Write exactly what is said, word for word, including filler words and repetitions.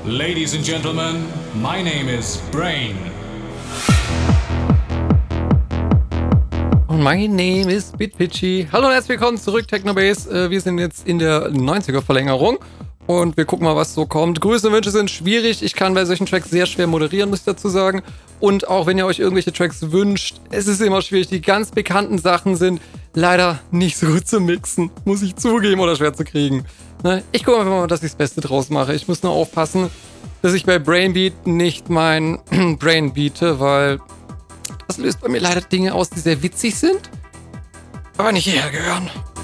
Ladies and gentlemen, my name is Brain. Und my name is BitPitchy. Hallo und herzlich willkommen zurück, Technobase. Äh, wir sind jetzt in der neunziger-Verlängerung und wir gucken mal, was so kommt. Grüße und Wünsche sind schwierig. Ich kann bei solchen Tracks sehr schwer moderieren, muss ich dazu sagen. Und auch wenn ihr euch irgendwelche Tracks wünscht, es ist immer schwierig. Die ganz bekannten Sachen sind leider nicht so gut zu mixen, muss ich zugeben, oder schwer zu kriegen. Ne? Ich gucke einfach mal, dass ich das Beste draus mache. Ich muss nur aufpassen, dass ich bei Brainbeat nicht mein Brain biete, weil das löst bei mir leider Dinge aus, die sehr witzig sind, aber nicht hierher gehören.